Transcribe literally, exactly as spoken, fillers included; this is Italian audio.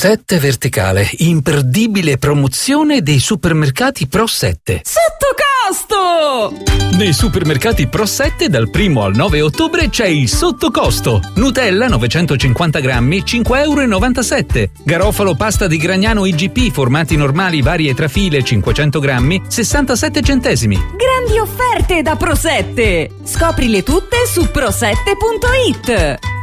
sette verticale, imperdibile promozione dei supermercati Pro sette. Sotto costo! Nei supermercati Pro sette dal primo al nove ottobre c'è il sottocosto. Nutella novecentocinquanta grammi, cinque virgola novantasette euro. Garofalo pasta di Gragnano I G P, formati normali, varie trafile, cinquecento grammi, sessantasette centesimi. Grandi offerte da Pro sette! Scoprile tutte su pro sette punto it.